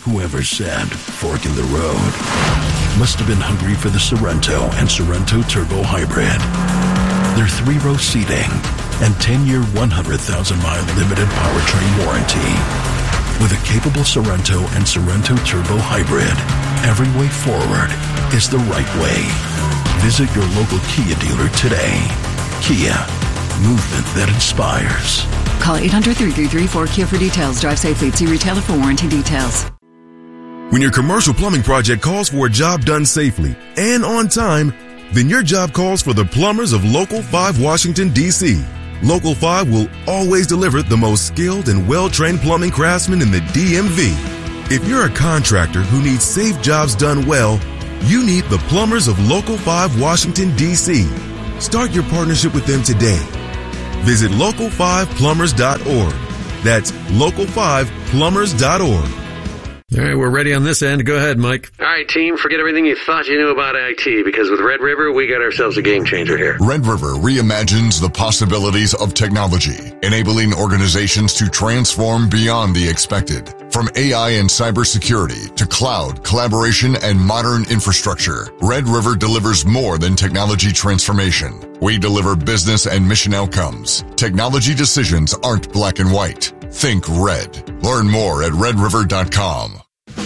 Whoever said fork in the road must have been hungry for the Sorento and Sorento Turbo Hybrid. Their 3-row seating and 10-year, 100,000-mile limited powertrain warranty. With a capable Sorento and Sorento Turbo Hybrid, every way forward is the right way. Visit your local Kia dealer today. Kia, movement that inspires. Call 800-333-4KIA for details. Drive safely. See retailer for warranty details. When your commercial plumbing project calls for a job done safely and on time, then your job calls for the plumbers of Local 5 Washington, D.C. Local 5 will always deliver the most skilled and well-trained plumbing craftsmen in the DMV. If you're a contractor who needs safe jobs done well, you need the plumbers of Local 5 Washington, D.C. Start your partnership with them today. Visit local5plumbers.org. That's local5plumbers.org. All right, we're ready on this end. Go ahead, Mike. All right, team, forget everything you thought you knew about IT, because with Red River, we got ourselves a game changer here. Red River reimagines the possibilities of technology, enabling organizations to transform beyond the expected. From AI and cybersecurity to cloud, collaboration, and modern infrastructure, Red River delivers more than technology transformation. We deliver business and mission outcomes. Technology decisions aren't black and white. Think red. Learn more at redriver.com.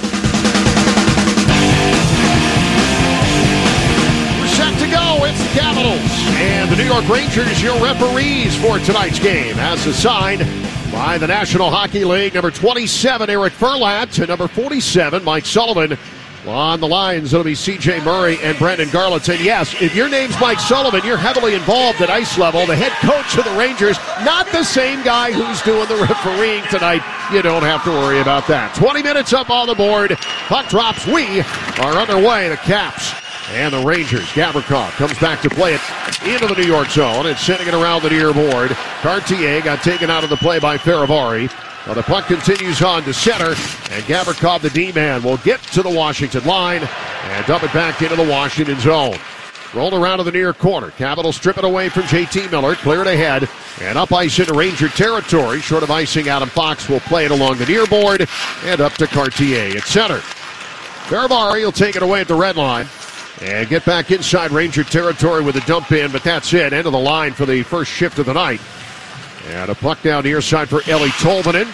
We're set to go. It's the Capitals and the New York Rangers, your referees for tonight's game, as assigned by the National Hockey League. Number 27, Eric Furlat, to number 47, Mike Sullivan. On the lines, it'll be C.J. Murray and Brendan Garlington. Yes, if your name's Mike Sullivan, you're heavily involved at ice level. The head coach of the Rangers, not the same guy who's doing the refereeing tonight. You don't have to worry about that. 20 minutes up on the board. Puck drops. We are underway. The Caps and the Rangers. Gavrikov comes back to play it into the New York zone and sending it around the near board. Cartier got taken out of the play by Faravari. Now the puck continues on to center, and Gavrikov, the D-man, will get to the Washington line and dump it back into the Washington zone. Rolled around to the near corner. Capitals strip it away from J.T. Miller, cleared ahead, and up ice into Ranger territory. Short of icing, Adam Fox will play it along the near board and up to Cartier at center. Faravari will take it away at the red line and get back inside Ranger territory with a dump in, but that's it. End of the line for the first shift of the night. And a puck down near side for Eli Tolvanen.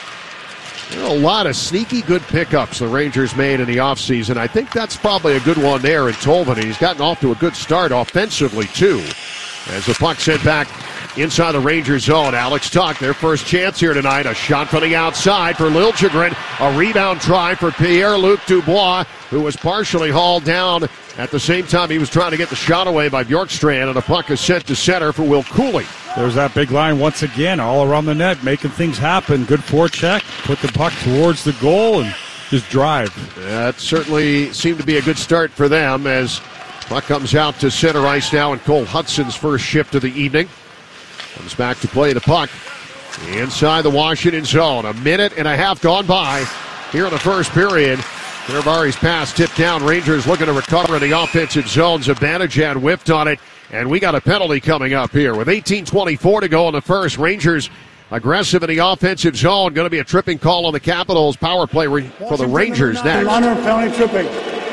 A lot of sneaky good pickups the Rangers made in the offseason. I think that's probably a good one there in Tolvanen. He's gotten off to a good start offensively, too. As the puck sent back inside the Rangers zone. Alex Tuch, their first chance here tonight. A shot from the outside for Liljegren. A rebound try for Pierre-Luc Dubois, who was partially hauled down at the same time he was trying to get the shot away by Bjorkstrand. And a puck is sent to center for Will Cooley. There's that big line once again, all around the net, making things happen. Good forecheck, put the puck towards the goal, and just drive. That certainly seemed to be a good start for them as puck comes out to center ice now, and Cole Hudson's first shift of the evening comes back to play the puck inside the Washington zone. A minute and a half gone by here in the first period. Faravari's pass tipped down. Rangers looking to recover in the offensive zone. Zibanejad whiffed on it. And we got a penalty coming up here with 18:24 to go in the first. Rangers aggressive in the offensive zone. Going to be a tripping call on the Capitals. Power play for the Rangers next. Penalty tripping.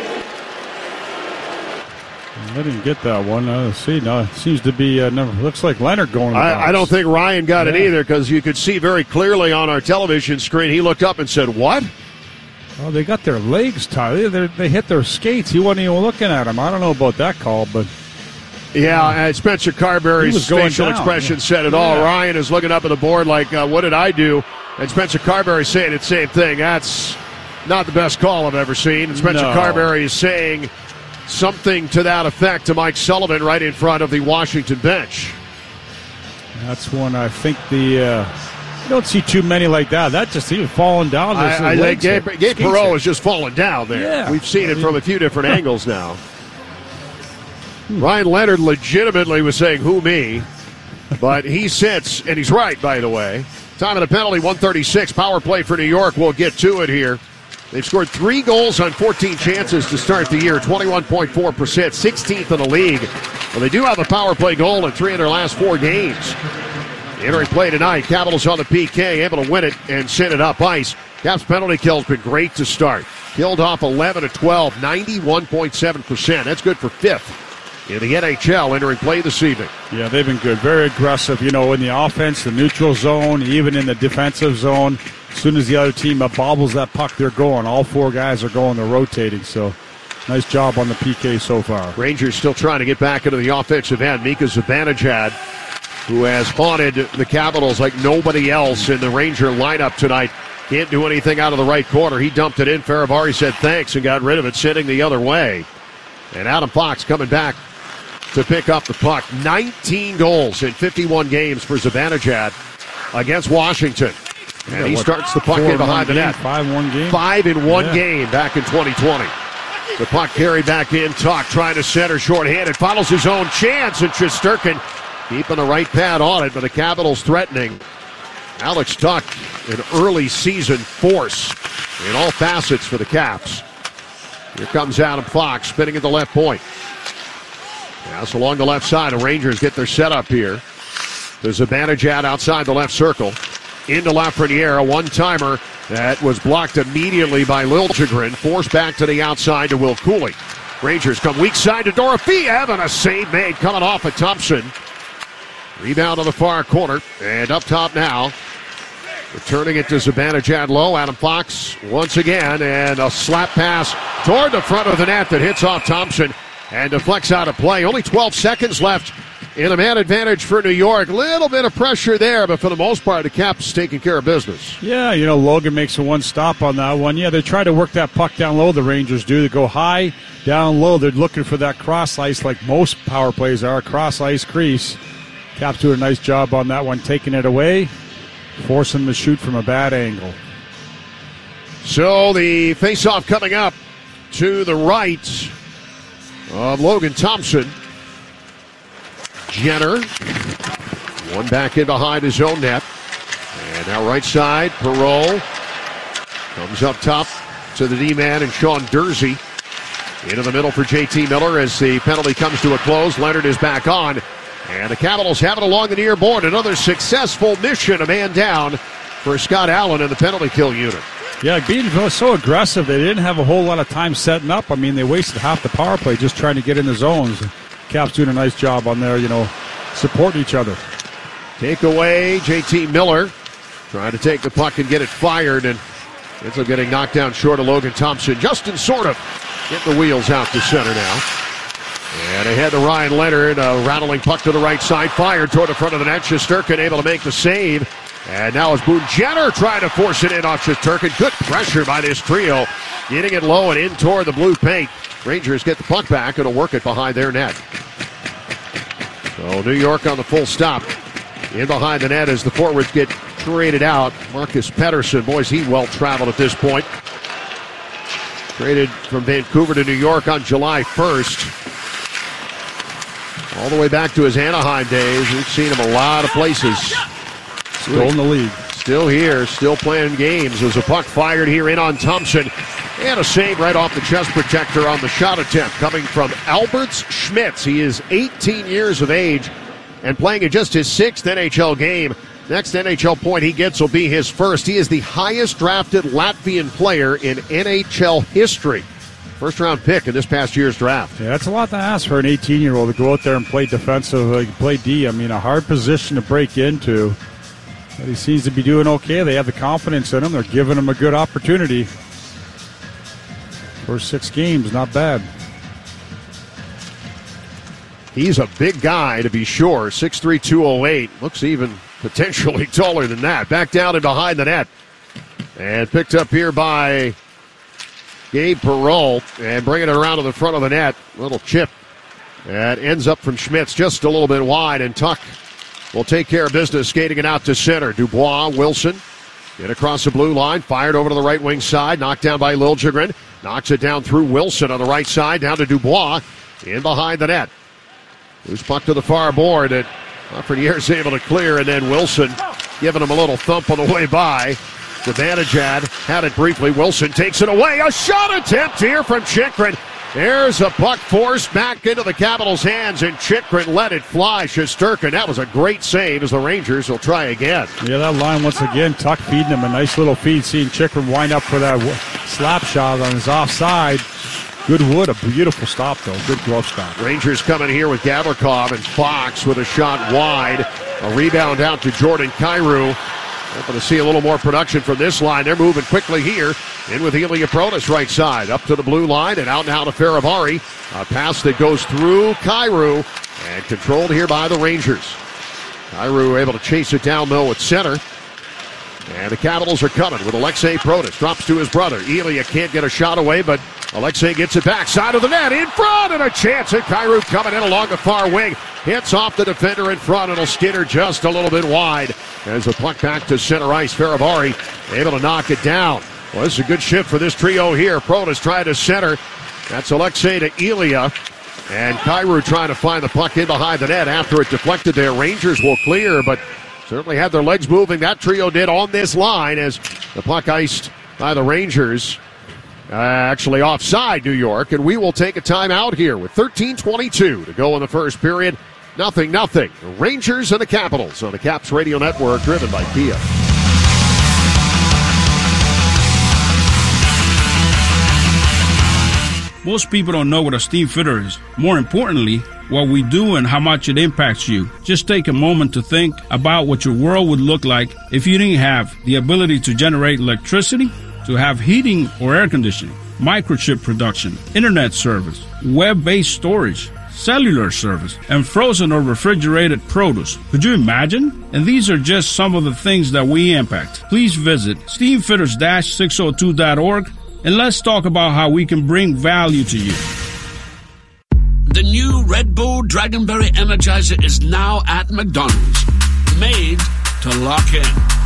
I didn't get that one. See, no, it seems to be, looks like Leonard going. I don't think Ryan got it either, because you could see very clearly on our television screen, he looked up and said, "What?" Oh, they got their legs tied. They hit their skates. He wasn't even looking at him. I don't know about that call, but... Yeah, Spencer Carberry's facial expression said it all. Ryan is looking up at the board like, what did I do? And Spencer Carberry saying the same thing. That's not the best call I've ever seen. And Spencer Carberry is saying something to that effect to Mike Sullivan right in front of the Washington bench. That's one I think you don't see too many like that. That just, he was falling down. I think Gabe Perreault is just falling down there. Yeah. We've seen it from a few different angles now. Ryan Leonard legitimately was saying, "Who, me?" But he sits, and he's right, by the way. Time of the penalty, 1:36. Power play for New York. We'll get to it here. They've scored 3 goals on 14 chances to start the year, 21.4%, 16th in the league. Well, they do have a power play goal in 3 of their last 4 games. Entering play tonight, Capitals on the PK, able to win it and send it up ice. Caps penalty kill has been great to start. Killed off 11 of 12, 91.7%. That's good for 5th in the NHL entering play this evening. Yeah, they've been good. Very aggressive, in the offense, the neutral zone, even in the defensive zone. As soon as the other team bobbles that puck, they're going. All 4 guys are going. They're rotating. So nice job on the PK so far. Rangers still trying to get back into the offensive end. Mika Zibanejad, who has haunted the Capitals like nobody else in the Ranger lineup tonight. Can't do anything out of the right corner. He dumped it in. Faravari said thanks and got rid of it, sitting the other way. And Adam Fox coming back to pick up the puck. 19 goals in 51 games for Zibanejad against Washington. And he starts the puck in behind the net. 5-1 game? 5 in one game back in 2020. The puck carried back in. Tuch trying to center shorthanded. Follows his own chance. And Shesterkin keeping the right pad on it, but the Capitals threatening. Alex Tuch, an early season force in all facets for the Caps. Here comes Adam Fox spinning at the left point. Pass along the left side. The Rangers get their setup here. There's Zibanejad outside the left circle. Into Lafreniere, a one-timer that was blocked immediately by Liljegren. Forced back to the outside to Will Cooley. Rangers come weak side to Dorofeev, and a save made coming off of Thompson. Rebound on the far corner, and up top now. Returning it to Zibanejad low. Adam Fox once again, and a slap pass toward the front of the net that hits off Thompson and deflects out of play. Only 12 seconds left in a man advantage for New York. Little bit of pressure there, but for the most part, the Caps taking care of business. Yeah, Logan makes a one stop on that one. Yeah, they try to work that puck down low, the Rangers do. They go high, down low. They're looking for that cross ice like most power plays are, cross ice crease. Caps do a nice job on that one, taking it away, forcing them to shoot from a bad angle. So the faceoff coming up to the right of Logan Thompson. Jenner, one back in behind his own net. And now right side, Perreault comes up top to the D-man and Sean Durzi. Into the middle for JT Miller as the penalty comes to a close. Leonard is back on. And the Capitals have it along the near board. Another successful mission, a man down for Scott Allen in the penalty kill unit. Yeah, being so aggressive, they didn't have a whole lot of time setting up. I mean, they wasted half the power play just trying to get in the zones. Caps doing a nice job on there, supporting each other. Take away JT Miller. Trying to take the puck and get it fired, and ends up getting knocked down short of Logan Thompson. Justin Sorta get the wheels out to center now. And ahead to Ryan Leonard, a rattling puck to the right side, fired toward the front of the net. Shesterkin able to make the save. And now it's Boone Jenner trying to force it in off Shesterkin. Good pressure by this trio. Getting it low and in toward the blue paint. Rangers get the puck back and will work it behind their net. So New York on the full stop. In behind the net as the forwards get traded out. Marcus Pettersson, boys, he well traveled at this point. Traded from Vancouver to New York on July 1st. All the way back to his Anaheim days. We've seen him a lot of places. Still in the league. Still here, still playing games. There's a puck fired here in on Thompson. And a save right off the chest protector on the shot attempt coming from Alberts Schmitz. He is 18 years of age and playing in just his 6th NHL game. Next NHL point he gets will be his first. He is the highest drafted Latvian player in NHL history. First round pick in this past year's draft. Yeah, that's a lot to ask for an 18-year-old to go out there and play defensive, play D. I mean, a hard position to break into. But he seems to be doing okay. They have the confidence in him. They're giving him a good opportunity. First 6 games, not bad. He's a big guy to be sure. 6'3", 208. Looks even potentially taller than that. Back down and behind the net. And picked up here by Gabe Perreault, and bringing it around to the front of the net. Little chip that ends up from Schmitz just a little bit wide, and Tuch will take care of business, skating it out to center. Dubois, Wilson, get across the blue line, fired over to the right wing side, knocked down by Liljegren, knocks it down through Wilson on the right side, down to Dubois, in behind the net. Loose puck to the far board, and Lafreniere's able to clear, and then Wilson giving him a little thump on the way by. Zibanejad had it briefly. Wilson takes it away. A shot attempt here from Chychrun. There's a puck forced back into the Capitals' hands, and Chychrun let it fly. Shesterkin, that was a great save as the Rangers will try again. Yeah, that line once again, Tuch feeding him a nice little feed, seeing Chychrun wind up for that slap shot on his offside. Good wood, a beautiful stop, though. Good glove stop. Rangers coming here with Gavrikov and Fox with a shot wide. A rebound out to Jordan Kyrou. Hoping to see a little more production from this line. They're moving quickly here. In with Ilya Protas right side. Up to the blue line and out now to Faravari. A pass that goes through Kyrou and controlled here by the Rangers. Kyrou able to chase it down, though, at center. And the Capitals are coming with Alexei Protas. Drops to his brother. Ilya can't get a shot away, but Alexei gets it back. Side of the net, in front, and a chance. And Kyrou coming in along the far wing. Hits off the defender in front. It'll skitter just a little bit wide. As the puck back to center ice. Faravari able to knock it down. Well, this is a good shift for this trio here. Protas trying to center. That's Alexei to Ilya. And Kyrou trying to find the puck in behind the net after it deflected there. Rangers will clear, but certainly had their legs moving. That trio did on this line as the puck iced by the Rangers. Actually offside, New York. And we will take a timeout here with 13:22 to go in the first period. 0-0. Rangers and the Capitals on the Caps Radio Network, driven by Kia. Most people don't know what a steam fitter is. More importantly, what we do and how much it impacts you. Just take a moment to think about what your world would look like if you didn't have the ability to generate electricity, to have heating or air conditioning, microchip production, internet service, web-based storage, cellular service, and frozen or refrigerated produce. Could you imagine? And these are just some of the things that we impact. Please visit steamfitters-602.org and let's talk about how we can bring value to you. The new Red Bull Dragonberry Energizer is now at McDonald's. Made to lock in.